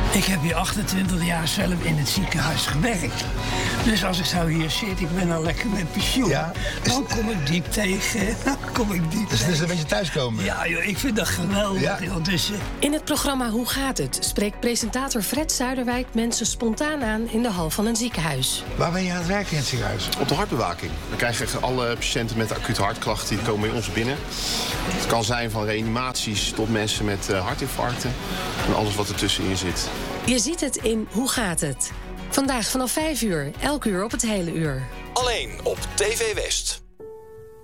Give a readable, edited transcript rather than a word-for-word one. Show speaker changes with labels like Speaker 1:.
Speaker 1: Ik heb hier 28 jaar zelf in het ziekenhuis gewerkt. Dus als ik zo hier zit, ik ben al lekker met pensioen.
Speaker 2: Ja.
Speaker 1: Dan kom ik diep tegen.
Speaker 2: Dus het is een beetje thuiskomen.
Speaker 1: Ja, joh, ik vind dat geweldig.
Speaker 2: Ja.
Speaker 1: Joh. Dus,
Speaker 3: In het programma Hoe gaat het? Spreekt presentator Fred Zuiderwijk mensen spontaan aan in de hal van een ziekenhuis.
Speaker 2: Waar ben je aan het werken in het ziekenhuis?
Speaker 4: Op de hartbewaking. We krijgen echt alle patiënten met acute hartklachten die komen bij ons binnen. Het kan zijn van reanimaties tot mensen met hartinfarcten. En alles wat ertussenin zit.
Speaker 3: Je ziet het in Hoe gaat het? Vandaag vanaf 5 uur, elk uur op het hele uur.
Speaker 5: Alleen op TV West.